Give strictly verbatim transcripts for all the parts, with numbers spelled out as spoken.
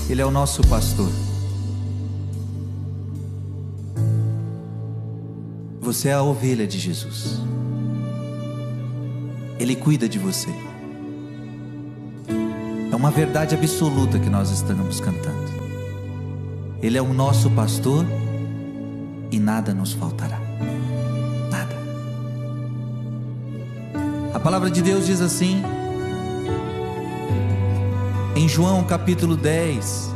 Ele é o nosso pastor. Você é a ovelha de Jesus. Ele cuida de você. É uma verdade absoluta que nós estamos cantando. Ele é o nosso pastor e nada nos faltará. Nada. A palavra de Deus diz assim, em João capítulo dez,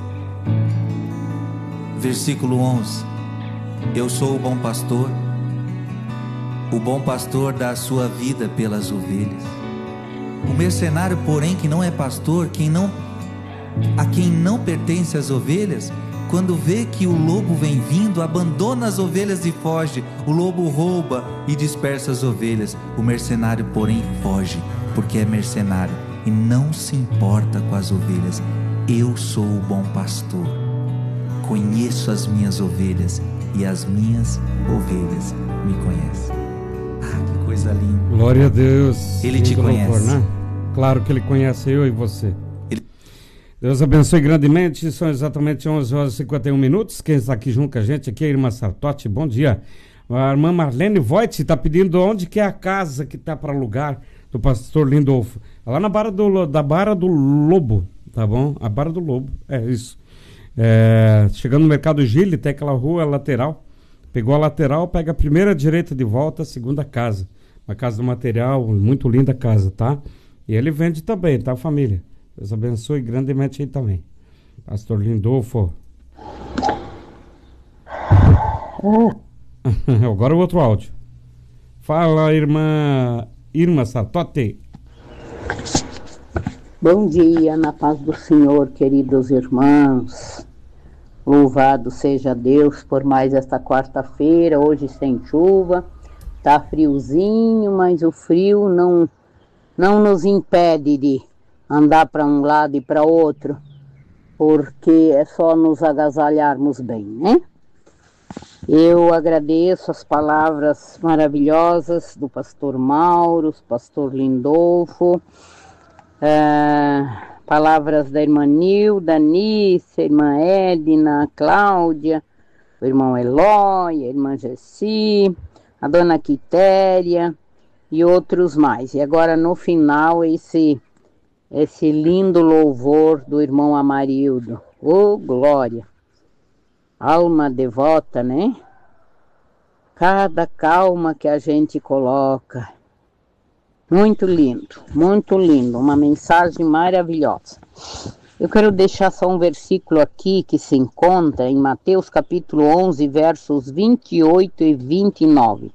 versículo onze: eu sou o bom pastor, o bom pastor dá a sua vida pelas ovelhas. O mercenário, porém, que não é pastor, quem não, a quem não pertence as ovelhas, quando vê que o lobo vem vindo, abandona as ovelhas e foge. O lobo rouba e dispersa as ovelhas. O mercenário, porém, foge, porque é mercenário e não se importa com as ovelhas. Eu sou o bom pastor, conheço as minhas ovelhas e as minhas ovelhas me conhecem. Ah, que coisa linda. Glória a Deus. Ele te conhece, louvor, né? Claro que Ele conhece eu e você. Ele... Deus abençoe grandemente. São exatamente onze horas e cinquenta e um minutos. Quem está aqui junto com a gente aqui é a irmã Sartotti. Bom dia. A irmã Marlene Voigt está pedindo onde que é a casa que está para alugar do pastor Lindolfo. Lá na Barra do, da Barra do Lobo, tá bom? A Barra do Lobo, é isso. É, chegando no Mercado Gile, tem aquela rua lateral. Pegou a lateral, pega a primeira direita de volta, a segunda casa. Uma casa do material, muito linda casa, tá? E ele vende também, tá, família? Deus abençoe grandemente aí também. Pastor Lindolfo. Agora o outro áudio. Fala, irmã... Irmã Sartotti. Bom dia, na paz do Senhor, queridos irmãos. Louvado seja Deus por mais esta quarta-feira, hoje sem chuva. Tá friozinho, mas o frio não, não nos impede de andar para um lado e para outro, porque é só nos agasalharmos bem, né? Eu agradeço as palavras maravilhosas do pastor Mauro, pastor Lindolfo, é, palavras da irmã Nilda, Nícia, irmã Edna, Cláudia, o irmão Eloy, a irmã Gessi, a dona Quitéria e outros mais. E agora no final esse, esse lindo louvor do irmão Amarildo. Ô, glória! Alma devota, né? Cada calma que a gente coloca. Muito lindo, muito lindo. Uma mensagem maravilhosa. Eu quero deixar só um versículo aqui que se encontra em Mateus capítulo onze, versos vinte e oito e vinte e nove.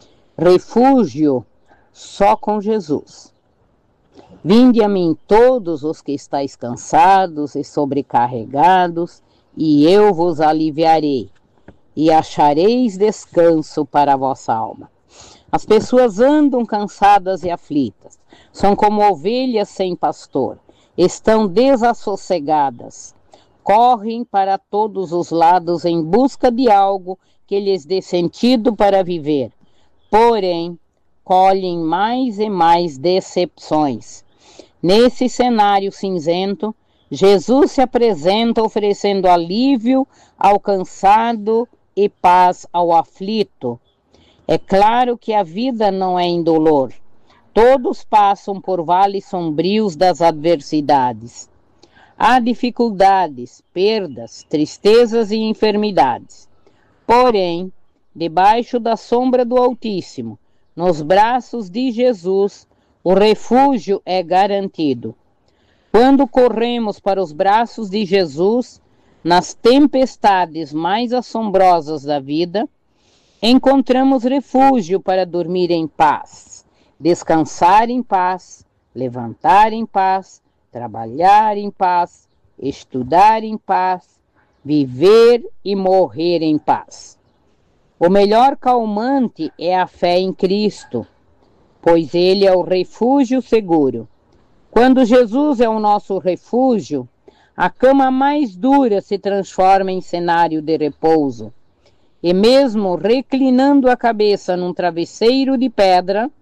Refúgio só com Jesus. Vinde a mim todos os que estáis cansados e sobrecarregados, e eu vos aliviarei, e achareis descanso para a vossa alma. As pessoas andam cansadas e aflitas, são como ovelhas sem pastor, estão desassossegadas, correm para todos os lados em busca de algo que lhes dê sentido para viver, porém, colhem mais e mais decepções. Nesse cenário cinzento, Jesus se apresenta oferecendo alívio ao cansado e paz ao aflito. É claro que a vida não é indolor. Todos passam por vales sombrios das adversidades. Há dificuldades, perdas, tristezas e enfermidades. Porém, debaixo da sombra do Altíssimo, nos braços de Jesus, o refúgio é garantido. Quando corremos para os braços de Jesus, nas tempestades mais assombrosas da vida, encontramos refúgio para dormir em paz, descansar em paz, levantar em paz, trabalhar em paz, estudar em paz, viver e morrer em paz. O melhor calmante é a fé em Cristo, pois Ele é o refúgio seguro. Quando Jesus é o nosso refúgio, a cama mais dura se transforma em cenário de repouso. E mesmo reclinando a cabeça num travesseiro de pedra,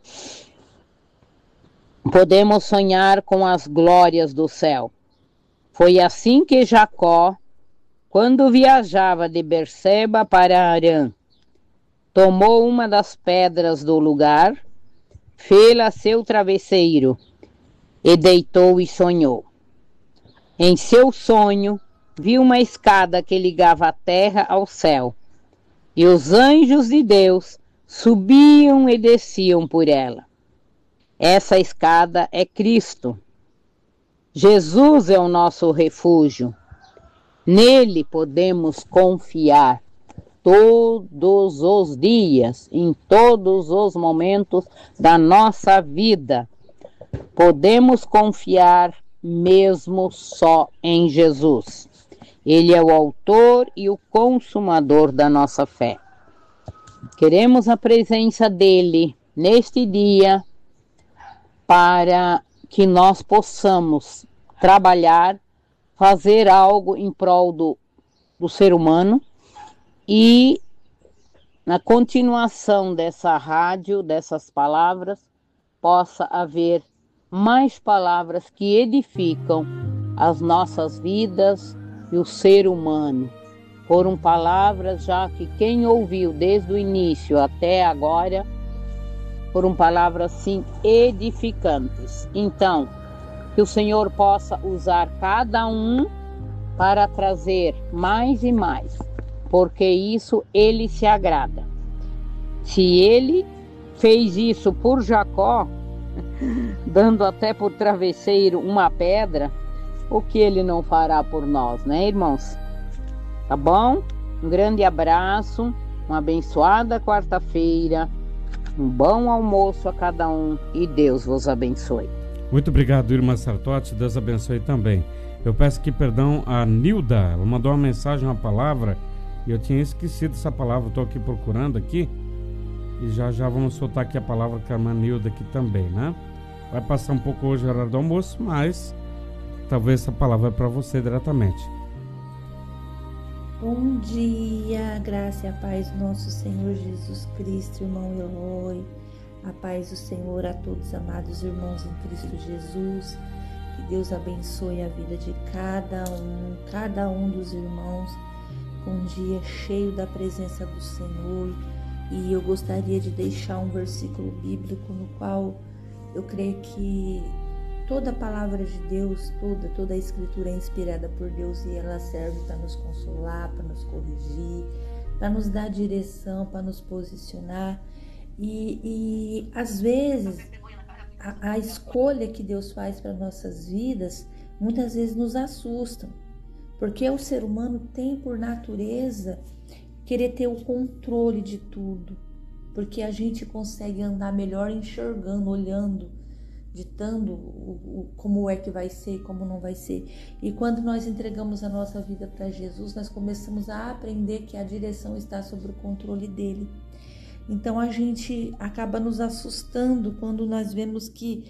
podemos sonhar com as glórias do céu. Foi assim que Jacó, quando viajava de Berseba para Harã, tomou uma das pedras do lugar, fê-la seu travesseiro, e deitou e sonhou. Em seu sonho, viu uma escada que ligava a terra ao céu, e os anjos de Deus subiam e desciam por ela. Essa escada é Cristo. Jesus é o nosso refúgio. Nele podemos confiar todos os dias, em todos os momentos da nossa vida. Podemos confiar mesmo só em Jesus. Ele é o autor e o consumador da nossa fé. Queremos a presença dele neste dia para que nós possamos trabalhar, fazer algo em prol do, do ser humano e na continuação dessa rádio, dessas palavras, possa haver mais palavras que edificam as nossas vidas e o ser humano. Foram palavras já que quem ouviu desde o início até agora, foram palavras sim edificantes. Então, que o Senhor possa usar cada um para trazer mais e mais, porque isso ele se agrada. Se ele fez isso por Jacó, dando até por travesseiro uma pedra, o que ele não fará por nós, né, irmãos? Tá bom? Um grande abraço, uma abençoada quarta-feira, um bom almoço a cada um e Deus vos abençoe. Muito obrigado, irmã Sartotti, Deus abençoe também. Eu peço aqui perdão a Nilda, ela mandou uma mensagem, uma palavra, e eu tinha esquecido essa palavra, estou aqui procurando aqui, e já já vamos soltar aqui a palavra com a irmã Nilda aqui também, né? Vai passar um pouco hoje a hora do almoço, mas talvez essa palavra é para você diretamente. Bom dia, graça e a paz do nosso Senhor Jesus Cristo, irmão Eloy. A paz do Senhor a todos, amados irmãos em Cristo Jesus. Que Deus abençoe a vida de cada um, cada um dos irmãos, com um dia cheio da presença do Senhor. E eu gostaria de deixar um versículo bíblico no qual eu creio que toda a palavra de Deus, toda, toda a escritura é inspirada por Deus e ela serve para nos consolar, para nos corrigir, para nos dar direção, para nos posicionar. E, e às vezes a, a escolha que Deus faz para nossas vidas muitas vezes nos assustam, porque o ser humano tem por natureza querer ter o controle de tudo, porque a gente consegue andar melhor enxergando, olhando, ditando o, o, como é que vai ser e como não vai ser. E quando nós entregamos a nossa vida para Jesus, nós começamos a aprender que a direção está sob o controle dele. Então a gente acaba nos assustando quando nós vemos que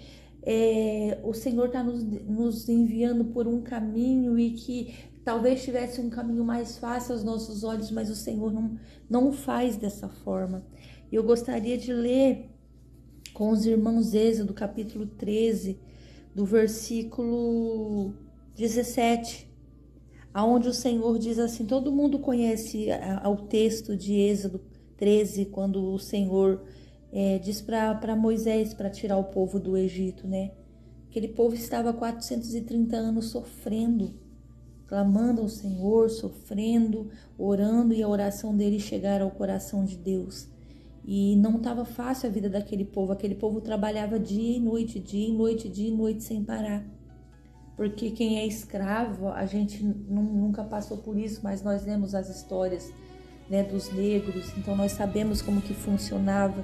é, o Senhor está nos, nos enviando por um caminho e que talvez tivesse um caminho mais fácil aos nossos olhos, mas o Senhor não, não faz dessa forma. Eu gostaria de ler com os irmãos Êxodo, capítulo treze, do versículo dezessete, aonde o Senhor diz assim, todo mundo conhece o texto de Êxodo treze, quando o Senhor é, diz para Moisés para tirar o povo do Egito, né? Aquele povo estava há quatrocentos e trinta anos sofrendo, clamando ao Senhor, sofrendo, orando, e a oração dele chegar ao coração de Deus. E não estava fácil a vida daquele povo. Aquele povo trabalhava dia e noite, dia e noite, dia e noite sem parar. Porque quem é escravo, a gente nunca passou por isso, mas nós lemos as histórias, né, dos negros, então nós sabemos como que funcionava.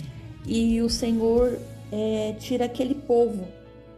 E o Senhor é, tira aquele povo,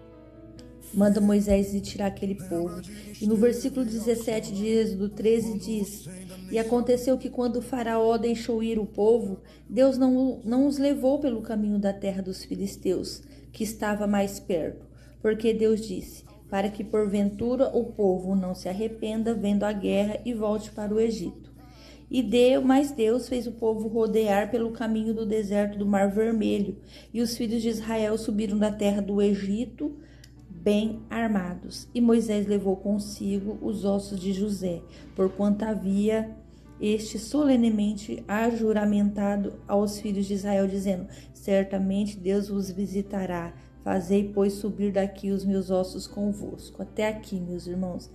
manda Moisés ir tirar aquele povo. E no versículo dezessete de Êxodo treze diz, e aconteceu que quando o faraó deixou ir o povo, Deus não, não os levou pelo caminho da terra dos filisteus, que estava mais perto, porque Deus disse, para que porventura o povo não se arrependa vendo a guerra e volte para o Egito. E deu, mas Deus fez o povo rodear pelo caminho do deserto do Mar Vermelho, e os filhos de Israel subiram da terra do Egito, bem armados. E Moisés levou consigo os ossos de José, porquanto havia este solenemente ajuramentado aos filhos de Israel, dizendo: certamente Deus vos visitará, fazei, pois, subir daqui os meus ossos convosco. Até aqui, meus irmãos.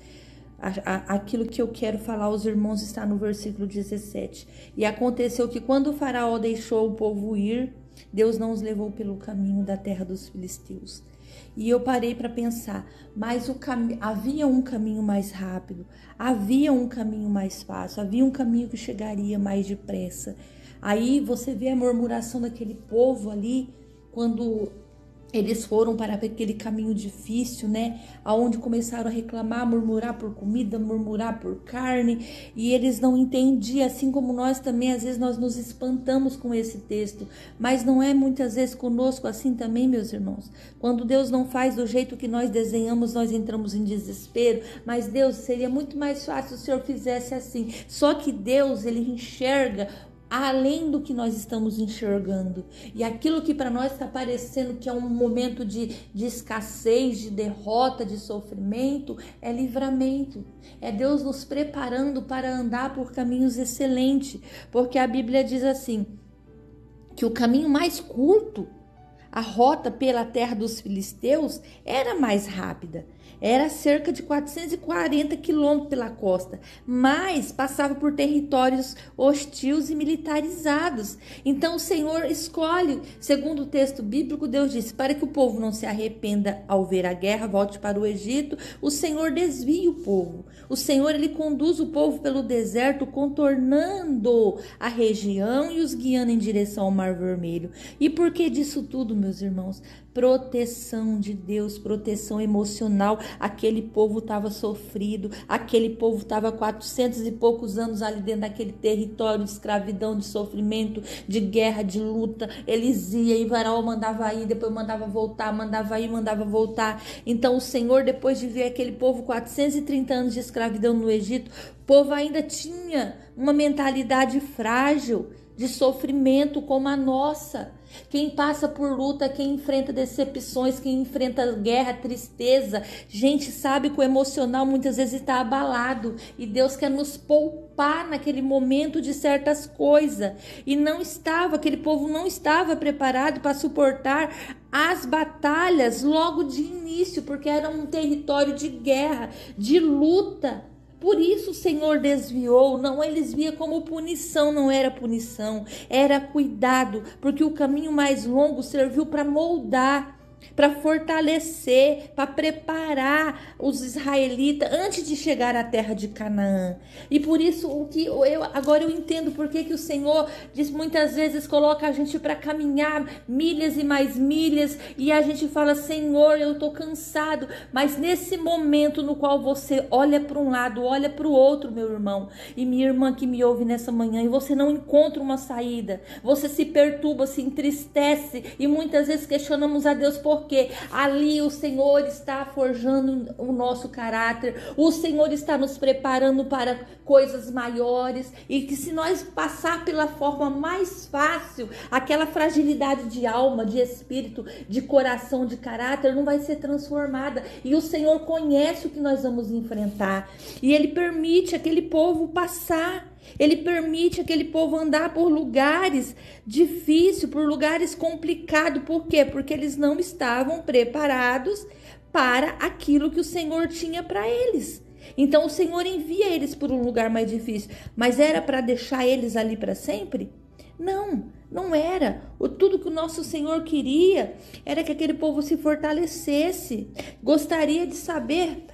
Aquilo que eu quero falar aos irmãos está no versículo dezessete. E aconteceu que quando o faraó deixou o povo ir, Deus não os levou pelo caminho da terra dos filisteus. E eu parei para pensar, mas o cam... havia um caminho mais rápido, havia um caminho mais fácil, havia um caminho que chegaria mais depressa. Aí você vê a murmuração daquele povo ali, quando eles foram para aquele caminho difícil, né? Aonde começaram a reclamar, murmurar por comida, murmurar por carne. E eles não entendiam, assim como nós também, às vezes nós nos espantamos com esse texto. Mas não é muitas vezes conosco assim também, meus irmãos. Quando Deus não faz do jeito que nós desenhamos, nós entramos em desespero. Mas Deus, seria muito mais fácil se o Senhor fizesse assim. Só que Deus, Ele enxerga além do que nós estamos enxergando. E aquilo que para nós está parecendo que é um momento de, de escassez, de derrota, de sofrimento, é livramento. É Deus nos preparando para andar por caminhos excelentes. Porque a Bíblia diz assim, que o caminho mais curto, a rota pela terra dos filisteus, era mais rápida. Era cerca de quatrocentos e quarenta quilômetros pela costa, mas passava por territórios hostis e militarizados. Então o Senhor escolhe, segundo o texto bíblico, Deus disse, para que o povo não se arrependa ao ver a guerra, volte para o Egito, o Senhor desvia o povo. O Senhor, Ele conduz o povo pelo deserto, contornando a região e os guiando em direção ao Mar Vermelho. E por que disso tudo, meus irmãos? Proteção de Deus, proteção emocional. Aquele povo estava sofrido, aquele povo estava quatrocentos e poucos anos ali dentro daquele território de escravidão, de sofrimento, de guerra, de luta. Eles iam e Faraó mandava ir, depois mandava voltar, mandava ir, mandava voltar. Então o Senhor, depois de ver aquele povo quatrocentos e trinta anos de escravidão no Egito, o povo ainda tinha uma mentalidade frágil, de sofrimento como a nossa. Quem passa por luta, quem enfrenta decepções, quem enfrenta guerra, tristeza, gente sabe que o emocional muitas vezes está abalado e Deus quer nos poupar naquele momento de certas coisas. E não estava, aquele povo não estava preparado para suportar as batalhas logo de início, porque era um território de guerra, de luta. Por isso o Senhor desviou, não, eles via como punição, não era punição, era cuidado, porque o caminho mais longo serviu para moldar, para fortalecer, para preparar os israelitas antes de chegar à terra de Canaã. E por isso o que eu agora eu entendo por que que o Senhor diz, muitas vezes coloca a gente para caminhar milhas e mais milhas e a gente fala, Senhor, eu estou cansado, mas nesse momento no qual você olha para um lado, olha para o outro, meu irmão e minha irmã que me ouve nessa manhã, e você não encontra uma saída, você se perturba, se entristece e muitas vezes questionamos a Deus por porque ali o Senhor está forjando o nosso caráter, o Senhor está nos preparando para coisas maiores, e que se nós passar pela forma mais fácil, aquela fragilidade de alma, de espírito, de coração, de caráter, não vai ser transformada, e o Senhor conhece o que nós vamos enfrentar, e Ele permite aquele povo passar. Ele permite aquele povo andar por lugares difíceis, por lugares complicados. Por quê? Porque eles não estavam preparados para aquilo que o Senhor tinha para eles. Então o Senhor envia eles por um lugar mais difícil. Mas era para deixar eles ali para sempre? Não, não era. O, tudo que o nosso Senhor queria era que aquele povo se fortalecesse. Gostaria de saber,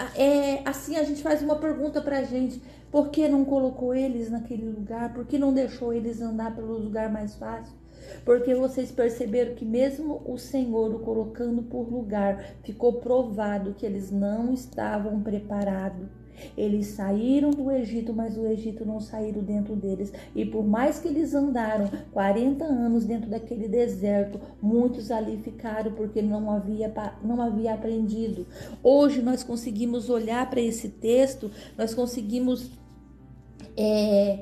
é, assim a gente faz uma pergunta para a gente. Por que não colocou eles naquele lugar? Por que não deixou eles andar pelo lugar mais fácil? Porque vocês perceberam que mesmo o Senhor o colocando por lugar, ficou provado que eles não estavam preparados. Eles saíram do Egito, mas o Egito não saíram dentro deles. E por mais que eles andaram quarenta anos dentro daquele deserto, muitos ali ficaram porque não havia, não havia aprendido. Hoje nós conseguimos olhar para esse texto, nós conseguimos é,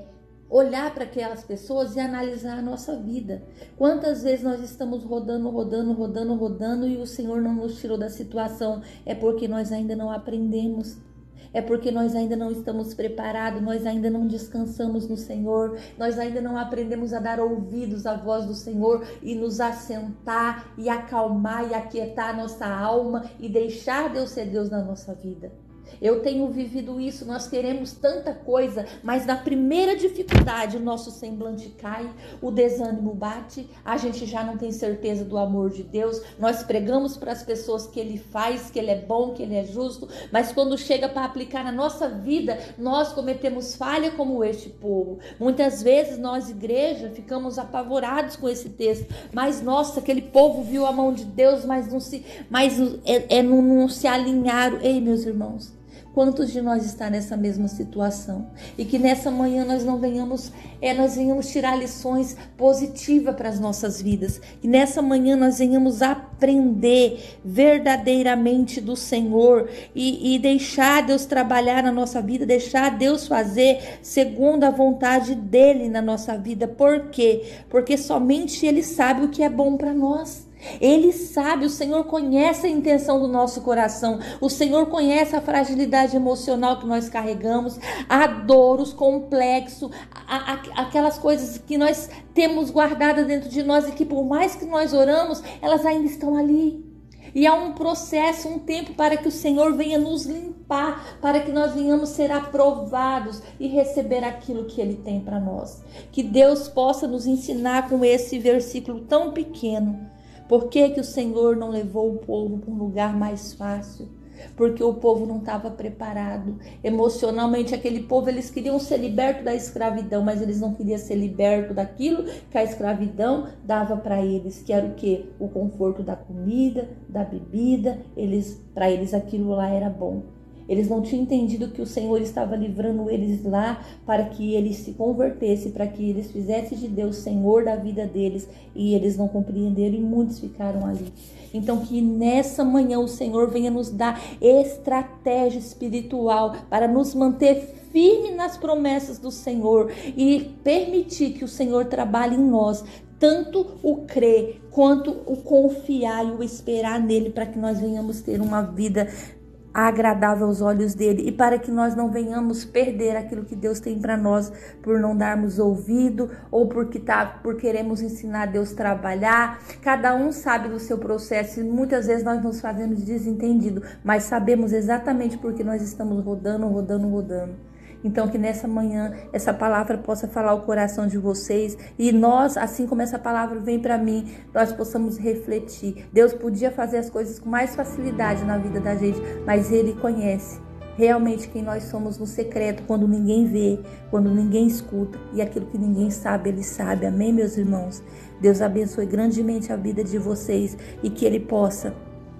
olhar para aquelas pessoas e analisar a nossa vida. Quantas vezes nós estamos rodando, rodando, rodando, rodando e o Senhor não nos tirou da situação? É porque nós ainda não aprendemos. É porque nós ainda não estamos preparados, nós ainda não descansamos no Senhor, nós ainda não aprendemos a dar ouvidos à voz do Senhor e nos assentar e acalmar e aquietar a nossa alma e deixar Deus ser Deus na nossa vida. Eu tenho vivido isso, nós queremos tanta coisa, mas na primeira dificuldade o nosso semblante cai, o desânimo bate, a gente já não tem certeza do amor de Deus, nós pregamos para as pessoas que Ele faz, que Ele é bom, que Ele é justo, mas quando chega para aplicar na nossa vida, nós cometemos falha como este povo. Muitas vezes nós, igreja, ficamos apavorados com esse texto, mas nossa, aquele povo viu a mão de Deus, mas não se, mas é, é, não, não se alinharam. Ei, meus irmãos, quantos de nós está nessa mesma situação? E que nessa manhã nós não venhamos, é, nós venhamos tirar lições positivas para as nossas vidas. Que nessa manhã nós venhamos aprender verdadeiramente do Senhor e, e deixar Deus trabalhar na nossa vida, deixar Deus fazer segundo a vontade dEle na nossa vida. Por quê? Porque somente Ele sabe o que é bom para nós. Ele sabe, o Senhor conhece a intenção do nosso coração, o Senhor conhece a fragilidade emocional que nós carregamos, a dor, os complexos, a, a, aquelas coisas que nós temos guardadas dentro de nós e que por mais que nós oramos, elas ainda estão ali. E há um processo, um tempo para que o Senhor venha nos limpar, para que nós venhamos ser aprovados e receber aquilo que Ele tem para nós. Que Deus possa nos ensinar com esse versículo tão pequeno. Por que que o Senhor não levou o povo para um lugar mais fácil? Porque o povo não estava preparado. Emocionalmente, aquele povo, eles queriam ser libertos da escravidão, mas eles não queriam ser libertos daquilo que a escravidão dava para eles, que era o quê? O conforto da comida, da bebida. Eles, para eles aquilo lá era bom. Eles não tinham entendido que o Senhor estava livrando eles lá para que eles se convertessem, para que eles fizessem de Deus Senhor da vida deles, e eles não compreenderam e muitos ficaram ali. Então que nessa manhã o Senhor venha nos dar estratégia espiritual para nos manter firme nas promessas do Senhor e permitir que o Senhor trabalhe em nós, tanto o crer quanto o confiar e o esperar nele, para que nós venhamos ter uma vida agradável aos olhos dele e para que nós não venhamos perder aquilo que Deus tem para nós por não darmos ouvido ou porque tá, por queremos ensinar Deus a trabalhar. Cada um sabe do seu processo e muitas vezes nós nos fazemos desentendido, mas sabemos exatamente porque nós estamos rodando, rodando, rodando. Então que nessa manhã essa palavra possa falar o coração de vocês e nós, assim como essa palavra vem para mim, nós possamos refletir. Deus podia fazer as coisas com mais facilidade na vida da gente, mas Ele conhece realmente quem nós somos no secreto, quando ninguém vê, quando ninguém escuta, e aquilo que ninguém sabe, Ele sabe. Amém, meus irmãos? Deus abençoe grandemente a vida de vocês e que Ele possa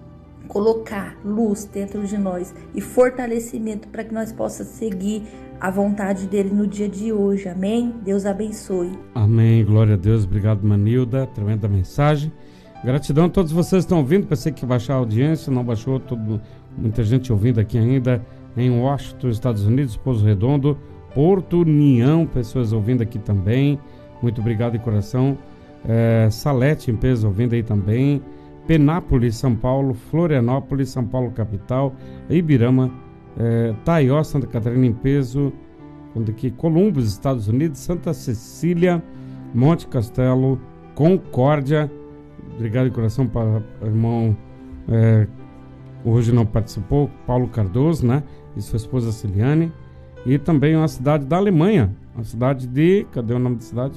colocar luz dentro de nós e fortalecimento para que nós possamos seguir a vontade dele no dia de hoje. Amém? Deus abençoe. Amém. Glória a Deus. Obrigado, Manilda. Tremenda mensagem. Gratidão a todos vocês que estão ouvindo. Pensei que ia baixar a audiência, não baixou. Todo, muita gente ouvindo aqui ainda em Washington, Estados Unidos, Pouso Redondo, Porto União, pessoas ouvindo aqui também. Muito obrigado de coração. É, Salete, em peso, ouvindo aí também. Penápolis, São Paulo, Florianópolis, São Paulo capital, Ibirama, é, Taió, Santa Catarina em peso, aqui, Columbus, Estados Unidos, Santa Cecília, Monte Castelo, Concórdia. Obrigado de coração para o irmão, é, hoje não participou, Paulo Cardoso, né? E sua esposa Ciliane. E também uma cidade da Alemanha, uma cidade de, cadê o nome da cidade?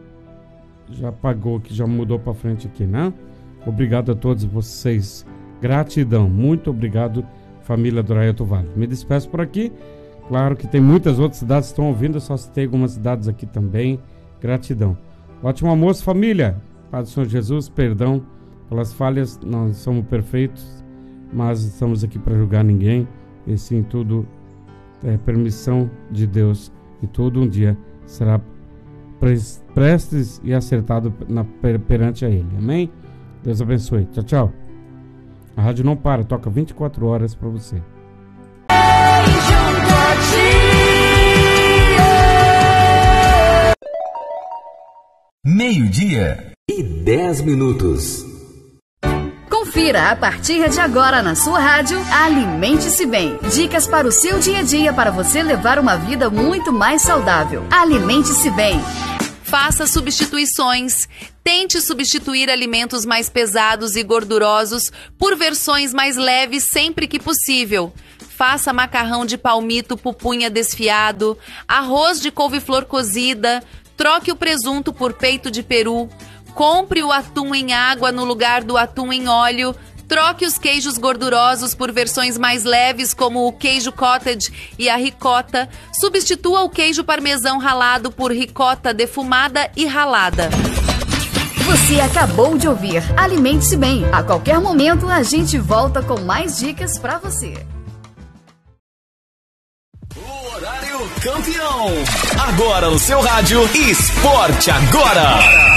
Já apagou aqui, já mudou para frente aqui, né? Obrigado a todos vocês. Gratidão. Muito obrigado, família do Arraial do Vale. Me despeço por aqui. Claro que tem muitas outras cidades que estão ouvindo. Eu só citei algumas cidades aqui também. Gratidão. Ótimo almoço, família. Paz do Senhor Jesus. Perdão pelas falhas. Não somos perfeitos, mas estamos aqui para julgar ninguém. E sim, tudo é permissão de Deus. E todo um dia será prestes e acertado na, perante a Ele. Amém? Deus abençoe. Tchau, tchau. A rádio não para, toca vinte e quatro horas para você. Junto a ti, Meio-dia e dez minutos. Confira a partir de agora na sua rádio Alimente-se Bem. Dicas para o seu dia a dia para você levar uma vida muito mais saudável. Alimente-se Bem. Faça substituições. Tente substituir alimentos mais pesados e gordurosos por versões mais leves sempre que possível. Faça macarrão de palmito pupunha desfiado, arroz de couve-flor cozida, troque o presunto por peito de peru, compre o atum em água no lugar do atum em óleo, troque os queijos gordurosos por versões mais leves como o queijo cottage e a ricota, substitua o queijo parmesão ralado por ricota defumada e ralada. Você acabou de ouvir Alimente-se Bem. A qualquer momento a gente volta com mais dicas para você. O horário campeão. Agora no seu rádio Esporte Agora.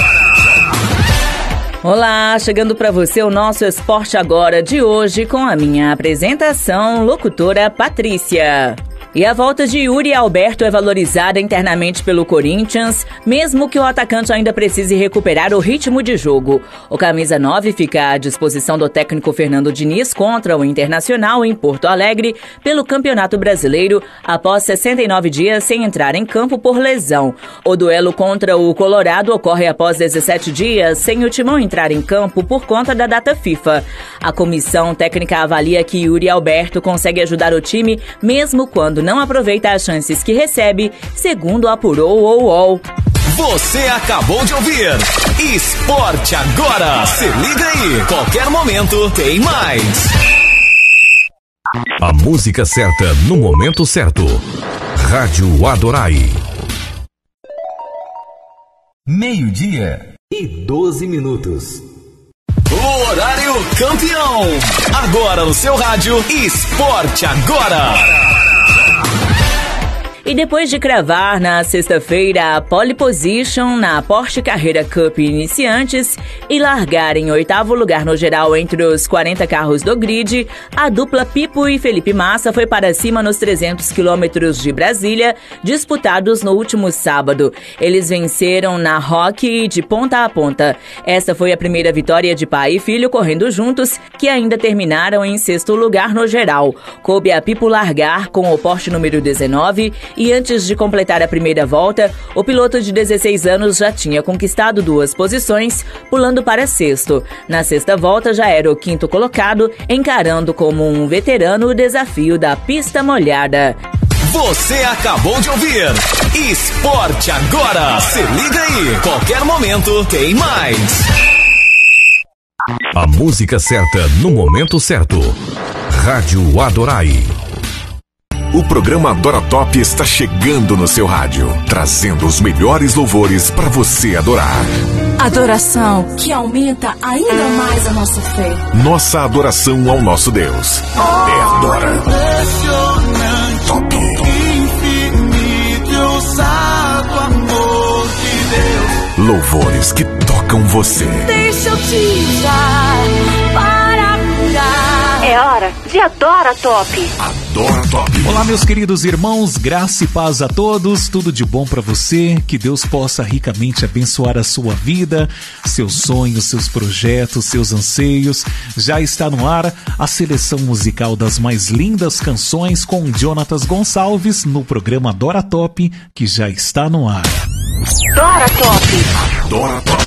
Olá, chegando para você o nosso Esporte Agora de hoje com a minha apresentação, locutora Patrícia. E a volta de Yuri Alberto é valorizada internamente pelo Corinthians, mesmo que o atacante ainda precise recuperar o ritmo de jogo. O camisa nove fica à disposição do técnico Fernando Diniz contra o Internacional em Porto Alegre pelo Campeonato Brasileiro após sessenta e nove dias sem entrar em campo por lesão. O duelo contra o Colorado ocorre após dezessete dias sem o Timão entrar em campo por conta da data FIFA. A comissão técnica avalia que Yuri Alberto consegue ajudar o time mesmo quando não aproveita as chances que recebe, segundo apurou o U O L. Você acabou de ouvir Esporte Agora. Se liga aí, qualquer momento tem mais. A música certa no momento certo. Rádio Adorai. Meio-dia e doze minutos. O horário campeão. Agora no seu rádio Esporte Agora. E depois de cravar na sexta-feira a pole position na Porsche Carrera Cup Iniciantes e largar em oitavo lugar no geral entre os quarenta carros do grid, a dupla Pipo e Felipe Massa foi para cima nos trezentos quilômetros de Brasília, disputados no último sábado. Eles venceram na Roque de ponta a ponta. Essa foi a primeira vitória de pai e filho correndo juntos, que ainda terminaram em sexto lugar no geral. Coube a Pipo largar com o Porsche número dezenove e antes de completar a primeira volta, o piloto de dezesseis anos já tinha conquistado duas posições, pulando para sexto. Na sexta volta já era o quinto colocado, encarando como um veterano o desafio da pista molhada. Você acabou de ouvir Esporte Agora. Se liga aí, qualquer momento tem mais. A música certa no momento certo. Rádio Adorai. O programa Adora Top está chegando no seu rádio, trazendo os melhores louvores para você adorar. Adoração que aumenta ainda mais a nossa fé. Nossa adoração ao nosso Deus é Adora Top. Infinito, ousado amor de Deus. Louvores que tocam você. Deixa eu te usar para curar. É hora de Adora Top. Adora Top. Olá, meus queridos irmãos, graça e paz a todos, tudo de bom para você, que Deus possa ricamente abençoar a sua vida, seus sonhos, seus projetos, seus anseios. Já está no ar a seleção musical das mais lindas canções com Jonatas Gonçalves no programa Adora Top, que já está no ar. Adora Top. Adora Top.